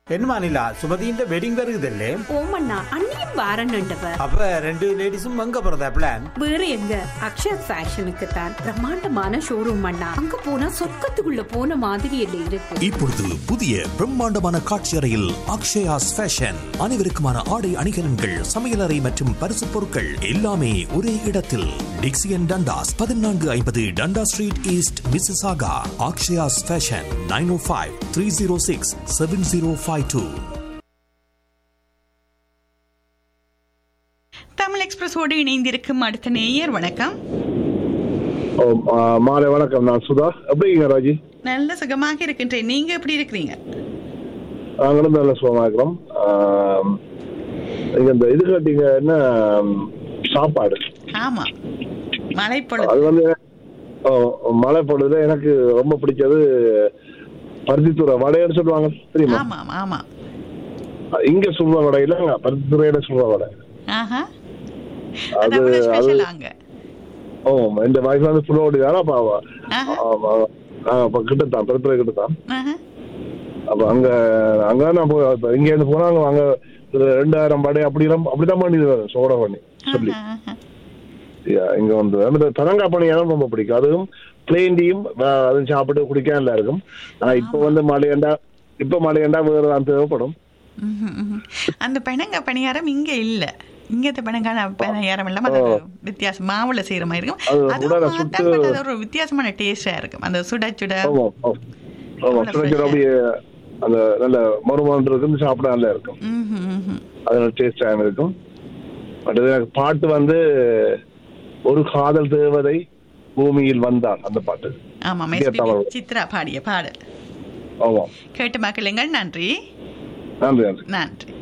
என்ன மாநிலா சுமதியின் வெட்டிங் வருகுதல்லே? ஓமண்ணா அண்ணியும் வாரன்னுட்டவ. அப்ப ரெண்டு லேடிஸும் அங்க போறதா பிளான்? வேற எங்க, அக்ஷயா ஃபேஷனுக்கு தான். பிரம்மாண்டமான ஷோரூம் அண்ணா, அங்க போனா சொர்க்கத்துக்குள்ள போன மாதிரி இல்ல இருக்கு. இப்பொழுது புதிய பிரம்மாண்டமான காட்சி அறையில் அக்ஷயாஸ் ஃபேஷன். அனைவருக்குமான ஆடை அணிகலன்கள், சமையலறை மற்றும் பரிசு பொருட்கள் எல்லாமே ஒரே இடத்தில். டிக்சியன் Dundas 1450 டண்டா street east, Mississauga. Akshaya's fashion 905-306-7052. Tamil எக்ஸ்பிரஸோடு இணைந்திருக்கும் அடுத்த நேயர். வணக்கம். மாலை வணக்கம். நான் சுதா. எப்படி இருக்கீங்க ராஜி? நல்ல சுகமாக இருக்கின்றேன். நீங்க எப்படி இருக்கிறீங்க? நாங்களும் நல்ல சுகமாக இருக்கிறோம். நீங்க இந்த இது கேட்டீங்க, என்ன சாப்பாடு? ஆமா, மழை பொழுது. அது வந்து மழை பொழுதுல எனக்கு ரொம்ப பிடிச்சது பருத்தித்துறை வடைன்னு சொல்லுவாங்க, தெரியுமா? ஆமா ஆமா. இங்க சுடுற வடை இல்ல, பருத்தித்துறையில சுடுற வடை. அது ஸ்பெஷல் அங்க. இந்த வயசுல வந்து புலோடி தானே பாவா. கிட்டத்தான் பருத்தித்துறை கிட்டத்தான். அப்ப அங்க நான் இங்க இருந்து போனா அங்க 2000 வடை அப்படிதான் பண்ணி சோடா பண்ணி சொல்லி. இங்க வந்து அந்த தரங்கா பண்ணி எனக்கு ரொம்ப பிடிக்கும். அதுவும் பிளேண்டியும் அதுவும் சாப்பிட்டு குடிக்க நல்லா இருக்கும். இப்ப வந்து மழையண்டா வேற தான் தேவைப்படும். அந்த பெணங்க பணியாரம் இங்க இல்ல. இங்க பணியாரம் இல்லாம வித்தியாசம் மாவுல செய்யற மாதிரி இருக்கும். அது ஒரு வித்தியாசமான டேஸ்டா இருக்கும். அந்த சுட சுட அந்த நல்ல மறுமணம் இருக்கும், சாப்பிட நல்லா இருக்கும். அதோட டேஸ்டா இருக்கும். பட் எனக்கு பாட்டு வந்து ஒரு காதல் தேவதை பூமியில் வந்தாள், அந்த பாட்டு. ஆமா, சித்ரா பாடிய பாடல். ஆமா, கேட்டு மக்களுங்கள். நன்றி. நன்றி நன்றி நன்றி.